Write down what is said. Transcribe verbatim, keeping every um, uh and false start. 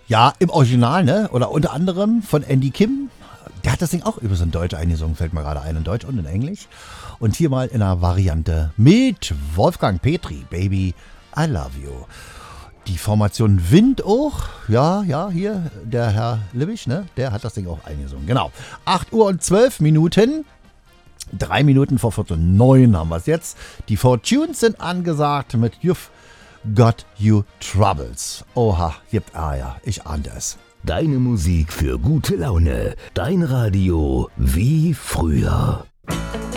Ja, im Original, ne? Oder unter anderem von Andy Kim. Der hat das Ding auch übrigens in Deutsch eingesungen, fällt mir gerade ein, in Deutsch und in Englisch. Und hier mal in einer Variante mit Wolfgang Petri, Baby, I Love You. Die Formation Wind auch, ja, ja, hier, der Herr Libbisch, ne, der hat das Ding auch eingesungen. Genau, acht Uhr und zwölf Minuten, drei Minuten vor Viertel neun haben wir es jetzt. Die Fortunes sind angesagt mit You've Got You Troubles. Oha, gibt, ah ja, ich ahnte es. Deine Musik für gute Laune, dein Radio wie früher.